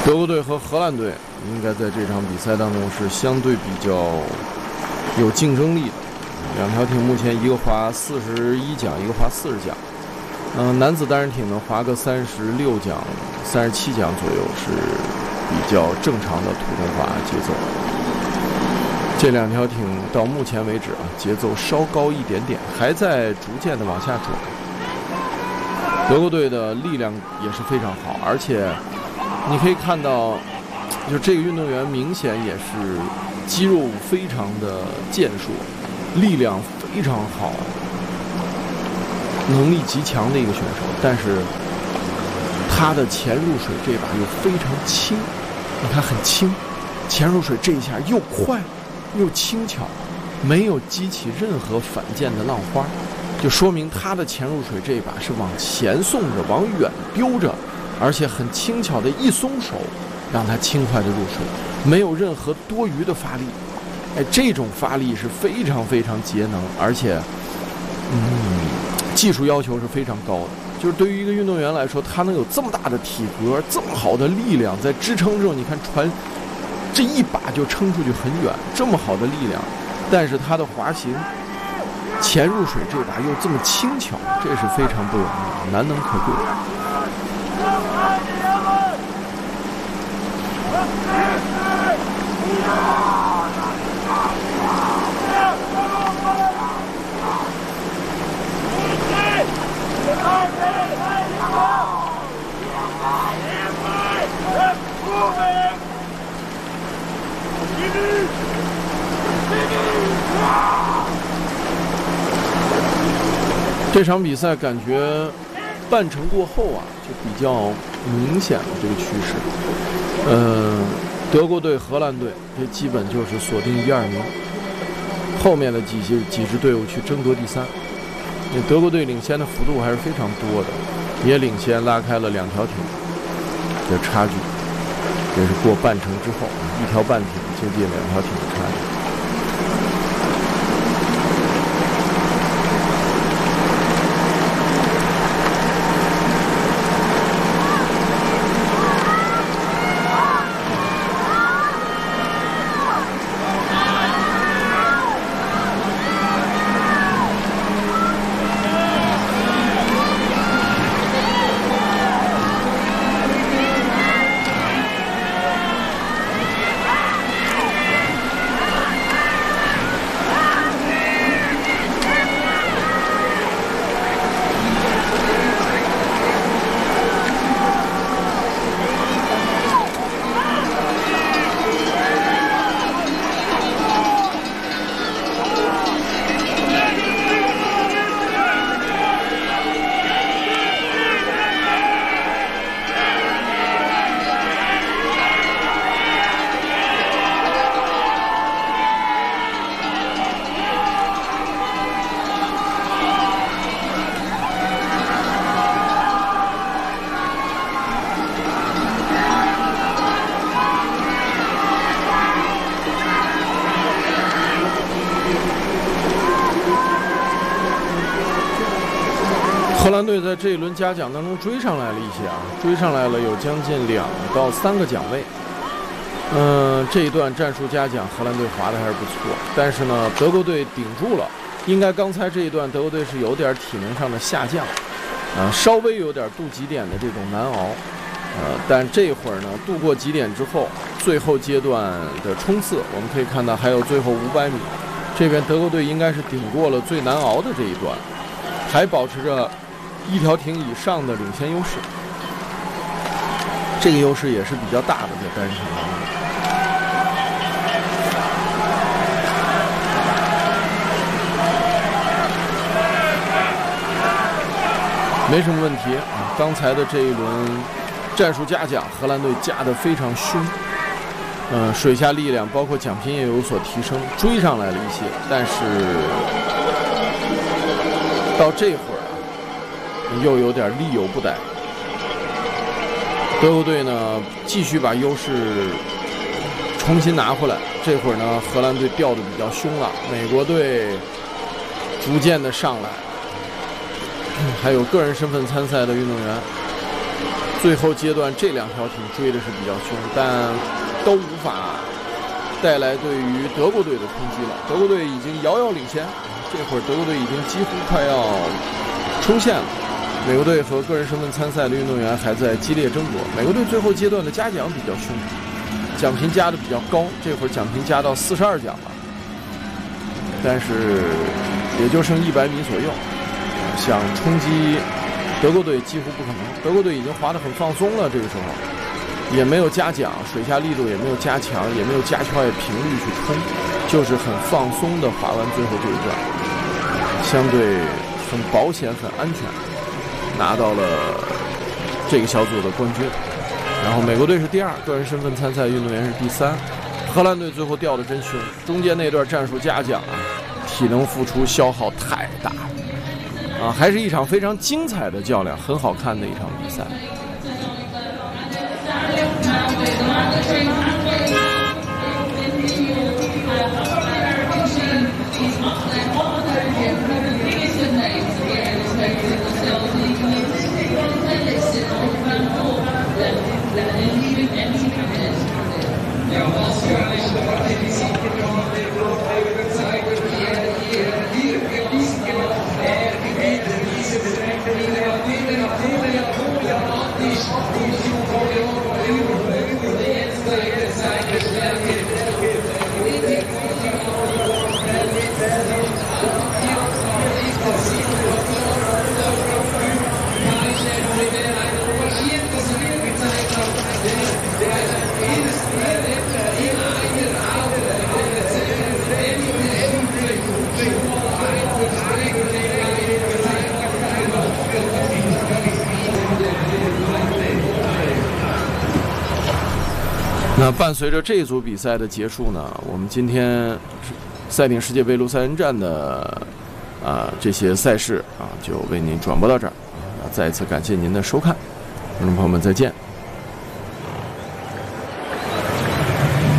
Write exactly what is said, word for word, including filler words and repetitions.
德国队和荷兰队应该在这场比赛当中是相对比较有竞争力的。两条艇目前一个划四十一桨，一个划四十桨。嗯、呃，男子单人艇呢划个三十六桨、三十七桨左右是比较正常的土动划节奏。这两条艇到目前为止啊，节奏稍高一点点，还在逐渐的往下转。德国队的力量也是非常好，而且你可以看到，就这个运动员明显也是肌肉非常的健硕，力量非常好，能力极强的一个选手。但是他的潜入水这把又非常轻，你看很轻，潜入水这一下又快又轻巧，没有激起任何反溅的浪花，就说明他的潜入水这一把是往前送着，往远丢着，而且很轻巧的一松手，让他轻快的入水，没有任何多余的发力。哎，这种发力是非常非常节能，而且，嗯，技术要求是非常高的。就是对于一个运动员来说，他能有这么大的体格，这么好的力量在支撑之后，你看船这一把就撑出去很远，这么好的力量，但是他的滑行、潜入水这把又这么轻巧，这是非常不容易，难能可贵。这场比赛感觉半程过后啊，就比较明显了这个趋势。呃，德国队、荷兰队这基本就是锁定一二名，后面的几支几支队伍去争夺第三。德国队领先的幅度还是非常多的，也领先拉开了两条艇的差距。这是过半程之后，一条半艇接近两条艇的差距。荷兰队在这一轮嘉奖当中追上来了一些啊，追上来了有将近两到三个奖位。嗯、呃，这一段战术嘉奖荷兰队划的还是不错，但是呢，德国队顶住了。应该刚才这一段德国队是有点体能上的下降，啊、呃，稍微有点渡极点的这种难熬。呃，但这会儿呢，渡过极点之后，最后阶段的冲刺，我们可以看到还有最后五百米，这边德国队应该是顶过了最难熬的这一段，还保持着一条艇以上的领先优势，这个优势也是比较大的，在单人艇当中。没什么问题啊！刚才的这一轮战术嘉奖，荷兰队加得非常凶，嗯、呃，水下力量包括奖金也有所提升，追上来了一些，但是到这会儿啊，又有点力有不逮。德国队呢，继续把优势重新拿回来。这会儿呢，荷兰队掉得比较凶了，美国队逐渐的上来。还有个人身份参赛的运动员， 最后阶段这两条艇追的是比较凶，但都无法带来对于德国队的冲击了。德国队已经遥遥领先，这会儿德国队已经几乎快要冲线了。美国队和个人身份参赛的运动员还在激烈争夺。美国队最后阶段的嘉奖比较凶，奖评加的比较高，这会儿奖评加到四十二奖了，但是也就剩一百米左右，想冲击德国队几乎不可能。德国队已经滑得很放松了，这个时候也没有加奖，水下力度也没有加强，也没有加超越频率去冲，就是很放松的滑完最后这一段，相对很保险很安全，拿到了这个小组的冠军。然后美国队是第二，个人身份参赛运动员是第三。荷兰队最后掉的真凶，中间那段战术嘉奖啊，体能付出消耗太大啊，还是一场非常精彩的较量，很好看的一场比赛。那伴随着这一组比赛的结束呢，我们今天赛艇世界杯卢塞恩站的啊这些赛事啊就为您转播到这儿啊，再一次感谢您的收看，观众朋友们再见。